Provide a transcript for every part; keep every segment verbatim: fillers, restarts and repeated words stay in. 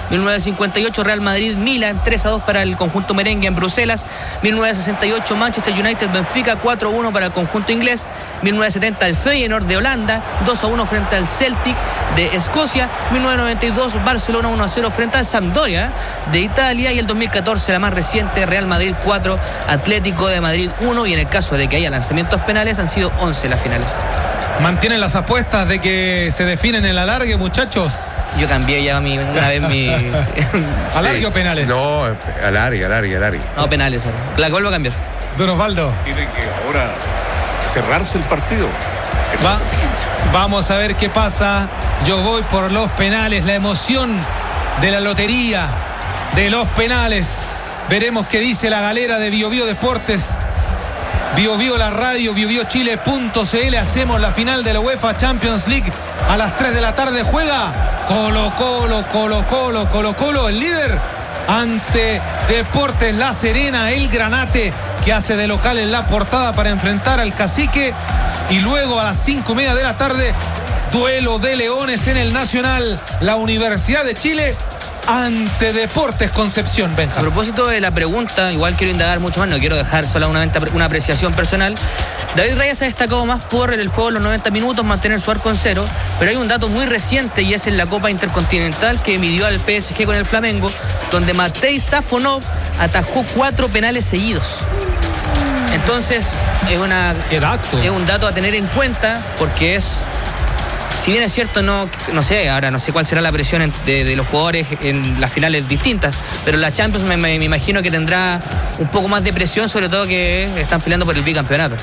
mil novecientos cincuenta y ocho Real Madrid-Milan, tres a dos para el conjunto merengue en Bruselas. mil novecientos sesenta y ocho Manchester United-Benfica, cuatro a uno para el conjunto inglés. mil novecientos setenta el Feyenoord de Holanda, dos a uno frente al Celtic de Escocia. mil novecientos noventa y dos Barcelona uno a cero frente al Sampdoria de Italia. Y el dos mil catorce, la más reciente, Real Madrid cuatro, Atlético de Madrid uno. Y en el caso de que haya lanzamientos penales, han sido once las finales. ¿Mantienen las apuestas de que se definen en el alargue, muchachos? Yo cambié ya mi, una vez mi... ¿Alargue sí. o penales? No, alargue, alargue, alargue. No, penales ahora. La vuelvo a cambiar. Don Osvaldo. Tiene que ahora cerrarse el partido. Va, vamos a ver qué pasa. Yo voy por los penales. La emoción de la lotería de los penales. Veremos qué dice la galera de Bio Bio Deportes. Bio Bio la radio, bio bio chile punto c l. Hacemos la final de la UEFA Champions League a las tres de la tarde. Juega Colo Colo, Colo Colo, Colo Colo, el líder ante Deportes La Serena, el Granate, que hace de local en la portada para enfrentar al Cacique. Y luego a las cinco y media de la tarde, duelo de leones en el Nacional, la Universidad de Chile ante Deportes Concepción. Benja. A propósito de la pregunta, igual quiero indagar mucho más, no quiero dejar solamente una apreciación personal. David Raya se ha destacado más por el juego de los noventa minutos, mantener su arco en cero, pero hay un dato muy reciente y es en la Copa Intercontinental que midió al P S G con el Flamengo, donde Matej Safonov atajó cuatro penales seguidos. Entonces es, una, es un dato a tener en cuenta, porque es... Si bien es cierto, no, no sé, ahora no sé cuál será la presión de, de los jugadores en las finales distintas, pero la Champions me, me, me imagino que tendrá un poco más de presión, sobre todo que están peleando por el bicampeonato.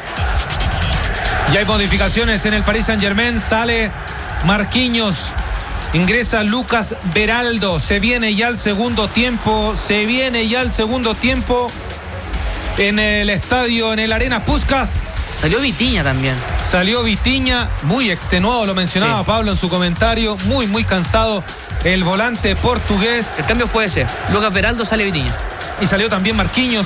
Ya hay modificaciones en el Paris Saint-Germain. Sale Marquinhos, ingresa Lucas Beraldo. Se viene ya el segundo tiempo, se viene ya el segundo tiempo en el estadio, en el Arena Puskás. Salió Vitinha también. Salió Vitinha, muy extenuado, lo mencionaba sí. Pablo en su comentario, muy, muy cansado el volante portugués. El cambio fue ese, Lucas Beraldo, sale Vitinha. Y salió también Marquinhos.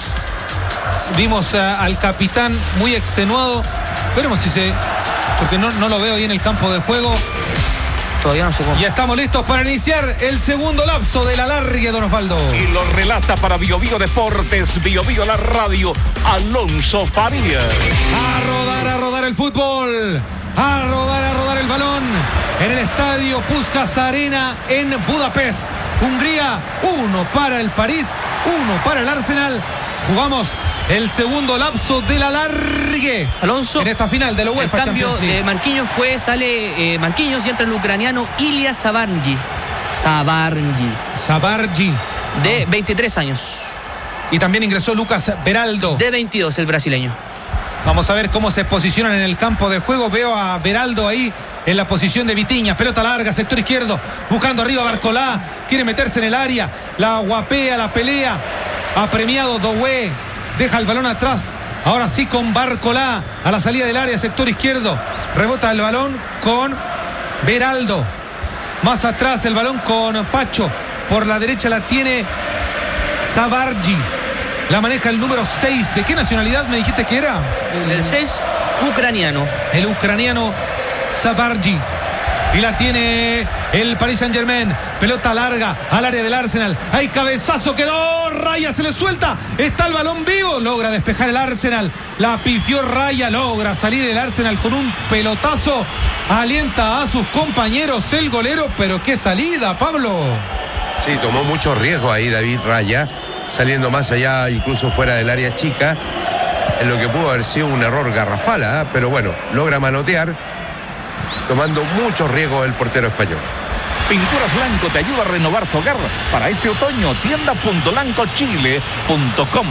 Vimos a, al capitán muy extenuado. Veremos si se... porque no, no lo veo ahí en el campo de juego. Todavía no sé cómo. Y estamos listos para iniciar el segundo lapso del alargue, don Osvaldo. Y lo relata para Bio Bio Deportes, Bio Bio la radio, Alonso Farías. A rodar, a rodar el fútbol. A rodar, a rodar el balón. En el estadio Puskás Arena en Budapest, Hungría. Uno para el París, uno para el Arsenal. Jugamos el segundo lapso del alargue, Alonso, en esta final de la UEFA Champions League. El cambio de Marquinhos fue, sale eh, Marquinhos y entra el ucraniano Ilya Zabarnyi. Zabarnyi. Zabarnyi. De veintitrés años. Y también ingresó Lucas Beraldo. De veintidós, el brasileño. Vamos a ver cómo se posicionan en el campo de juego. Veo a Beraldo ahí en la posición de Vitinha. Pelota larga, sector izquierdo, buscando arriba a Barcolá. Quiere meterse en el área. La guapea, la pelea. Apremiado Doué. Deja el balón atrás. Ahora sí con Barcolá. A la salida del área, sector izquierdo. Rebota el balón con Beraldo. Más atrás el balón con Pacho. Por la derecha la tiene Zabarnyi. La maneja el número seis. ¿De qué nacionalidad me dijiste que era? El seis, ucraniano. El ucraniano Zabarnyi. Y la tiene el Paris Saint-Germain. Pelota larga al área del Arsenal. Hay cabezazo, quedó. Raya se le suelta. Está el balón vivo. Logra despejar el Arsenal. La pifió Raya. Logra salir el Arsenal con un pelotazo. Alienta a sus compañeros el golero. Pero qué salida, Pablo. Sí, tomó mucho riesgo ahí David Raya, saliendo más allá, incluso fuera del área chica, en lo que pudo haber sido un error garrafal, ¿eh? Pero bueno, logra manotear, tomando mucho riesgo el portero español. Pinturas Blanco te ayuda a renovar tu hogar para este otoño. tienda punto blanco chile punto com.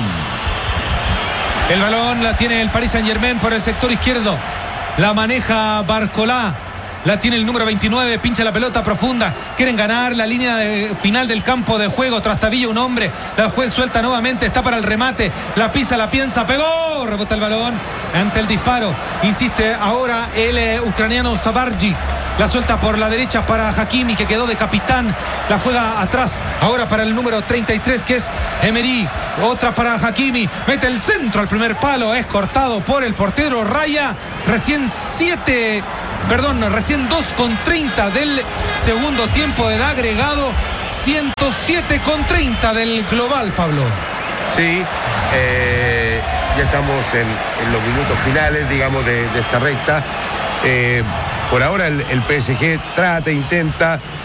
El balón la tiene el Paris Saint-Germain por el sector izquierdo. La maneja Barcolá. La tiene el número veintinueve, pincha la pelota profunda. Quieren ganar la línea de final del campo de juego. Trastabilla un hombre. La juez suelta nuevamente. Está para el remate. La pisa, la piensa. Pegó. Rebota el balón ante el disparo. Insiste ahora el eh, ucraniano Zabarnyi. La suelta por la derecha para Hakimi, que quedó de capitán. La juega atrás. Ahora para el número treinta y tres, que es Emery. Otra para Hakimi. Mete el centro al primer palo. Es cortado por el portero Raya. Recién siete... Perdón, recién dos con treinta del segundo tiempo de agregado. ciento siete con treinta del global, Pablo. Sí, eh, ya estamos en, en los minutos finales, digamos, de, de esta recta. Eh, por ahora el, el P S G trata, intenta